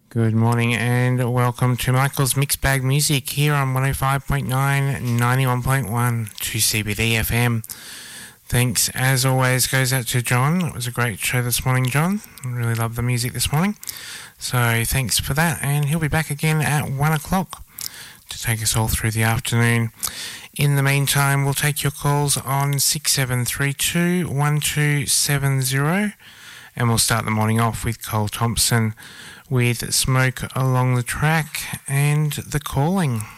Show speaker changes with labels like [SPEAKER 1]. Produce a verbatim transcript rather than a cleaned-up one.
[SPEAKER 1] Good morning and welcome to Michael's Mixed Bag Music here on one oh five point nine, ninety-one point one to C B D F M. Thanks as always goes out to John. It was a great show this morning, John. I really loved the music this morning. So thanks for that, and he'll be back again at one o'clock to take us all through the afternoon. In the meantime, we'll take your calls on six seven three two, one two seven zero, and we'll start the morning off with Cole Thompson with Smoke Along the Track and The Calling.